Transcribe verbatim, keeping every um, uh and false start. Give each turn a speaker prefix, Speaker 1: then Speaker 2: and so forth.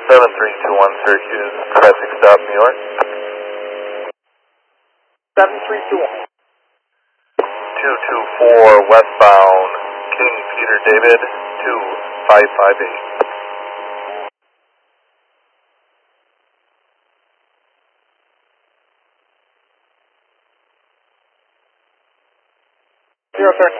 Speaker 1: seven three two one Syracuse, traffic stop, New York.
Speaker 2: seven three two one.
Speaker 1: two two four westbound, King Peter David, two five five eight.
Speaker 2: zero turn